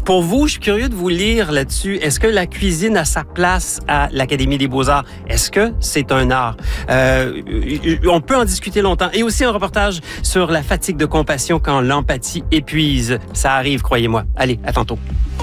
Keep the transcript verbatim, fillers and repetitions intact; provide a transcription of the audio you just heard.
Pour vous, je suis curieux de vous lire là-dessus. Est-ce que la cuisine a sa place à l'Académie des Beaux-Arts? Est-ce que c'est un art? Euh, on peut en discuter longtemps. Et aussi un reportage sur la fatigue de compassion quand l'empathie épuise. Ça arrive, croyez-moi. Allez, à tantôt.